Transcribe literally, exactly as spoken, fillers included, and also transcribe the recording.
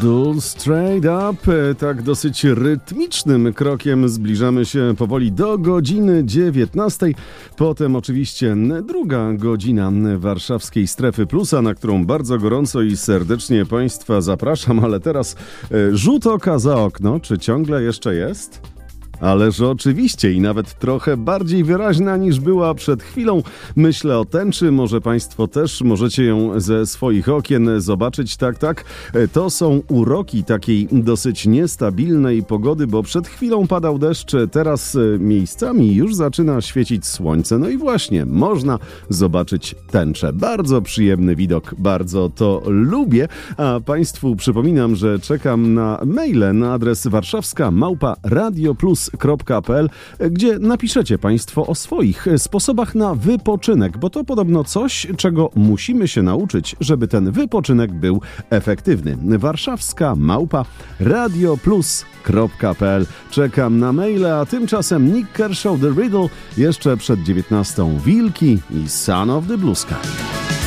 Abdul, Straight Up. Tak dosyć rytmicznym krokiem zbliżamy się powoli do godziny dziewiętnastej. Potem oczywiście druga godzina warszawskiej Strefy Plusa, na którą bardzo gorąco i serdecznie Państwa zapraszam. Ale teraz rzut oka za okno. Czy ciągle jeszcze jest? Ależ oczywiście i nawet trochę bardziej wyraźna niż była przed chwilą. Myślę o tęczy, może Państwo też możecie ją ze swoich okien zobaczyć. Tak, tak, to są uroki takiej dosyć niestabilnej pogody, bo przed chwilą padał deszcz, teraz miejscami już zaczyna świecić słońce. No i właśnie, można zobaczyć tęczę. Bardzo przyjemny widok, bardzo to lubię. A Państwu przypominam, że czekam na maile na adres warszawska małpa radioplus kropka p l, gdzie napiszecie Państwo o swoich sposobach na wypoczynek, bo to podobno coś, czego musimy się nauczyć, żeby ten wypoczynek był efektywny. Warszawska małpa radioplus kropka p l. Czekam na maile, a tymczasem Nick Kershaw, The Riddle, jeszcze przed dziewiętnastą Wilki i Son of the Blue Sky.